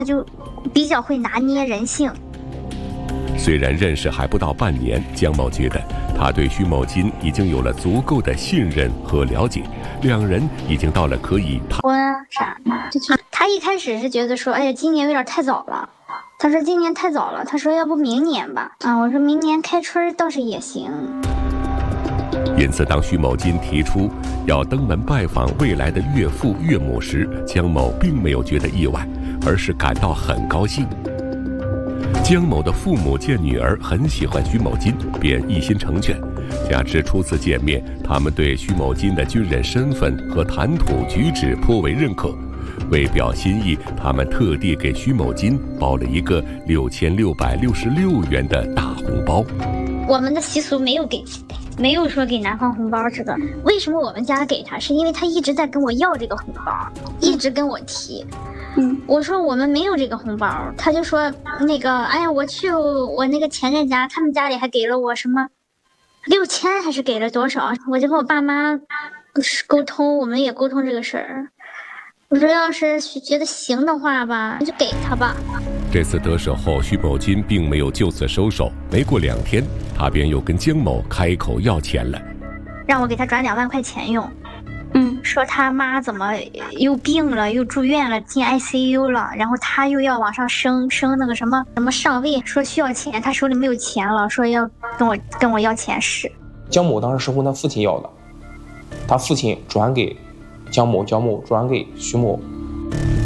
就比较会拿捏人性。 虽然认识还不到半年，姜某觉得他对徐某金已经有了足够的信任和了解，两人已经到了可以婚啥的。他一开始是觉得说，哎呀，今年有点太早了。他说今年太早了，他说要不明年吧。我说明年开春倒是也行。 因此，当徐某金提出要登门拜访未来的岳父岳母时，姜某并没有觉得意外，而是感到很高兴。姜某的父母见女儿很喜欢徐某金，便一心成全。加之初次见面，他们对徐某金的军人身份和谈吐举止颇为认可。为表心意，他们特地给徐某金包了一个6666元的大红包。 我们的习俗没有说给男方红包这个。为什么我们家给他？是因为他一直在跟我要这个红包，一直跟我提。我说我们没有这个红包，他就说那个，哎呀，我去我那个前任家，他们家里还给了我什么6000，还是给了多少？我就跟我爸妈沟通，我们也沟通这个事儿。我说要是觉得行的话吧，就给他吧。 这次得手后，徐某金并没有就此收手，没过2天，他便又跟姜某开口要钱了， 让我给他转2万块钱用。说他妈怎么又病了，又住院了，进 ICU 了，然后他又要往上升那个什么上尉，说需要钱，他手里没有钱了，说要跟我要钱使。 姜某当时是问他父亲要的，他父亲转给姜某，姜某转给徐某，